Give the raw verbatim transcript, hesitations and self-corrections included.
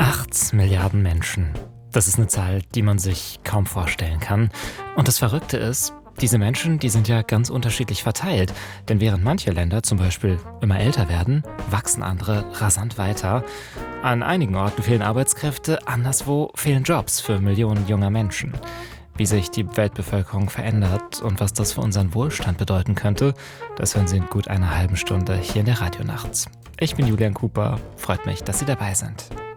Acht Milliarden Menschen. Das ist eine Zahl, die man sich kaum vorstellen kann. Und das Verrückte ist, diese Menschen, die sind ja ganz unterschiedlich verteilt. Denn während manche Länder zum Beispiel immer älter werden, wachsen andere rasant weiter. An einigen Orten fehlen Arbeitskräfte, anderswo fehlen Jobs für Millionen junger Menschen. Wie sich die Weltbevölkerung verändert und was das für unseren Wohlstand bedeuten könnte, das hören Sie in gut einer halben Stunde hier in der Radionacht. Ich bin Julian Cooper, freut mich, dass Sie dabei sind.